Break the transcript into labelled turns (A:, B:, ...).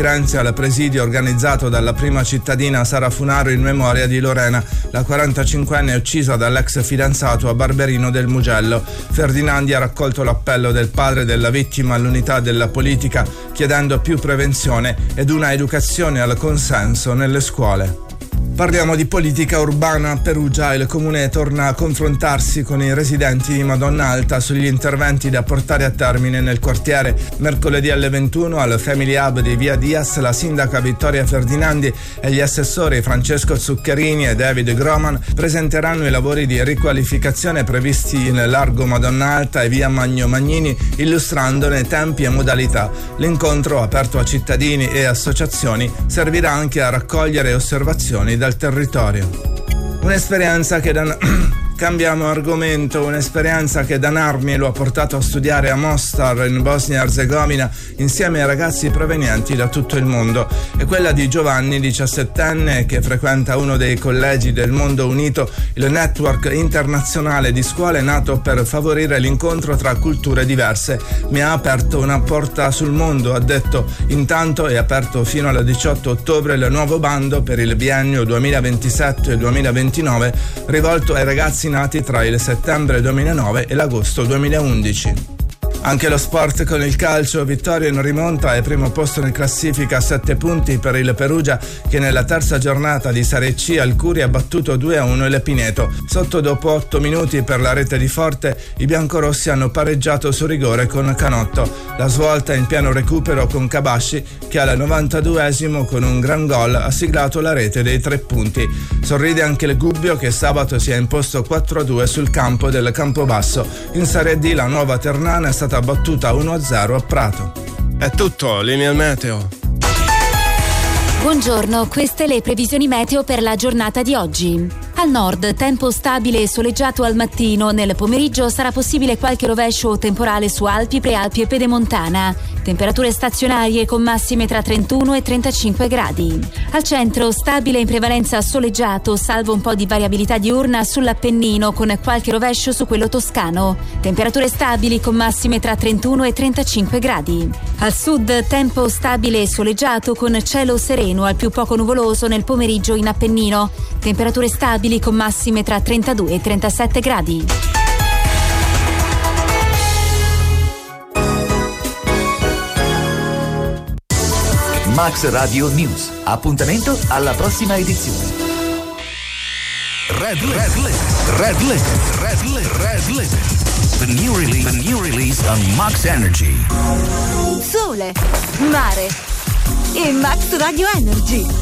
A: Firenze al presidio organizzato dalla prima cittadina Sara Funaro in memoria di Lorena, la 45enne uccisa dall'ex fidanzato a Barberino del Mugello. Ferdinandi ha raccolto l'appello del padre della vittima all'unità della politica, chiedendo più prevenzione ed una educazione al consenso nelle scuole. Parliamo di politica urbana. A Perugia il comune torna a confrontarsi con i residenti di Madonna Alta sugli interventi da portare a termine nel quartiere. Mercoledì alle 21 al Family Hub di Via Diaz la sindaca Vittoria Ferdinandi e gli assessori Francesco Zuccherini e David Groman presenteranno i lavori di riqualificazione previsti in largo Madonna Alta e via Magno Magnini, illustrandone tempi e modalità. L'incontro, aperto a cittadini e associazioni, servirà anche a raccogliere osservazioni dal territorio. Un'esperienza che Cambiamo argomento. Un'esperienza che Dan Armi lo ha portato a studiare a Mostar in Bosnia e Erzegovina insieme a ragazzi provenienti da tutto il mondo. È quella di Giovanni, 17enne, che frequenta uno dei collegi del Mondo Unito, il network internazionale di scuole nato per favorire l'incontro tra culture diverse. Mi ha aperto una porta sul mondo, ha detto. Intanto è aperto fino al 18 ottobre il nuovo bando per il biennio 2027-2029 rivolto ai ragazzi nati tra il settembre 2009 e l'agosto 2011. Anche lo sport con il calcio. Vittoria in rimonta e primo posto in classifica a 7 punti per il Perugia, che nella terza giornata di Serie C al Curi ha battuto 2-1 il Pineto. Sotto dopo 8 minuti per la rete di Forte, i biancorossi hanno pareggiato su rigore con Canotto. La svolta in pieno recupero con Cabasci, che al 92esimo con un gran gol ha siglato la rete dei 3 punti. Sorride anche il Gubbio, che sabato si è imposto 4-2 sul campo del Campobasso. In Serie D la Nuova Ternana è stata battuta 1-0 a Prato. È tutto, linea meteo.
B: Buongiorno, queste le previsioni meteo per la giornata di oggi. Al nord, tempo stabile e soleggiato al mattino. Nel pomeriggio sarà possibile qualche rovescio o temporale su Alpi, Prealpi e Pedemontana. Temperature stazionarie con massime tra 31 e 35 gradi. Al centro, stabile in prevalenza soleggiato, salvo un po' di variabilità diurna sull'Appennino, con qualche rovescio su quello toscano. Temperature stabili con massime tra 31 e 35 gradi. Al sud, tempo stabile e soleggiato con cielo sereno, al più poco nuvoloso nel pomeriggio in Appennino. Temperature stabili con massime tra 32 e 37 gradi.
C: Max Radio News. Appuntamento alla prossima edizione.
D: Red Limit. The new release on Max Energy.
E: Sole, mare e Max Radio Energy.